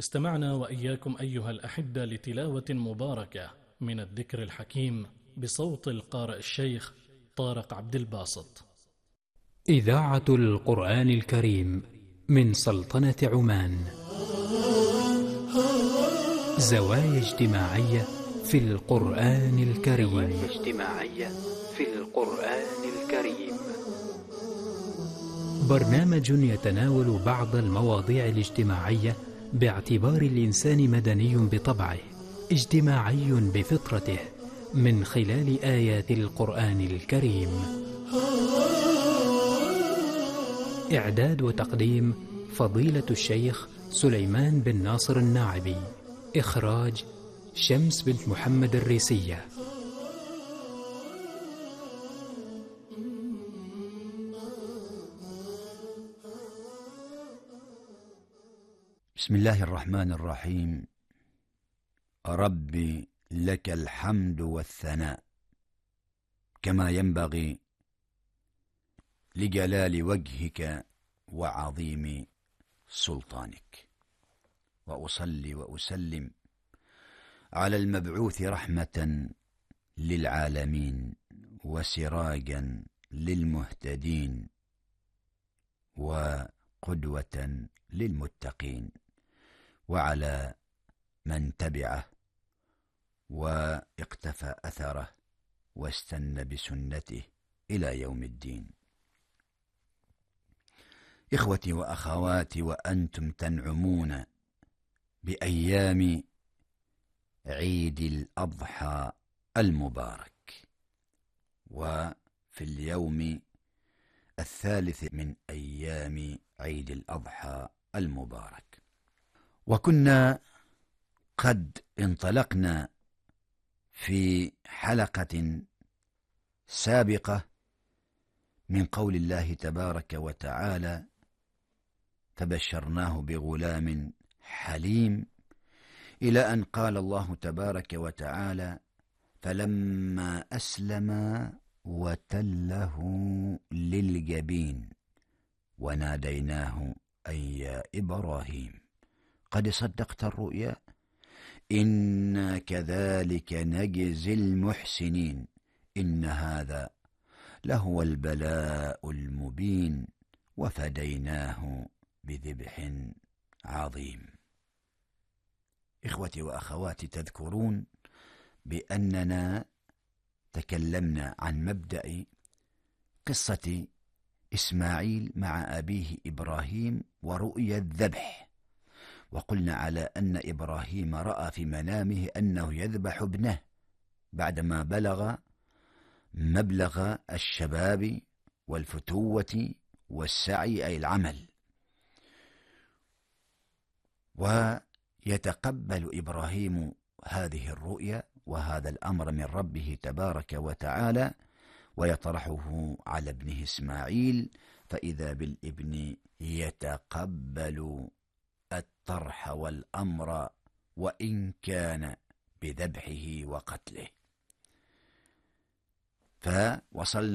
استمعنا وإياكم أيها الأحبة لتلاوة مباركة من الذكر الحكيم بصوت القارئ الشيخ طارق عبد الباسط. إذاعة القرآن الكريم من سلطنة عمان. زوايا اجتماعية في القرآن الكريم. برنامج يتناول بعض المواضيع الاجتماعية باعتبار الإنسان مدني بطبعه، اجتماعي بفطرته، من خلال آيات القرآن الكريم. إعداد وتقديم فضيلة الشيخ سليمان بن ناصر الناعبي. إخراج شمس بنت محمد الريسية. بسم الله الرحمن الرحيم. ربي لك الحمد والثناء كما ينبغي لجلال وجهك وعظيم سلطانك، وأصلي وأسلم على المبعوث رحمة للعالمين وسراجا للمهتدين وقدوة للمتقين، وعلى من تبعه واقتفى أثره واستنى بسنته إلى يوم الدين. إخوتي وأخواتي، وأنتم تنعمون بأيام عيد الأضحى المبارك، وفي اليوم الثالث من أيام عيد الأضحى المبارك، وكنا قد انطلقنا في حلقة سابقة من قول الله تبارك وتعالى: فبشرناه بغلام حليم، إلى أن قال الله تبارك وتعالى: فلما أسلما وتله للجبين وناديناه أن يا إبراهيم قد صدقت الرؤيا إنا كذلك نجزي المحسنين إن هذا لهو البلاء المبين وفديناه بذبح عظيم. إخوتي وأخواتي، تذكرون بأننا تكلمنا عن مبدأ قصة إسماعيل مع أبيه إبراهيم ورؤيا الذبح، وقلنا على أن إبراهيم رأى في منامه أنه يذبح ابنه بعدما بلغ مبلغ الشباب والفتوة والسعي أي العمل، ويتقبل إبراهيم هذه الرؤيا وهذا الأمر من ربه تبارك وتعالى، ويطرحه على ابنه إسماعيل، فإذا بالابن يتقبل الطرح والأمر وإن كان بذبحه وقتله. فوصلنا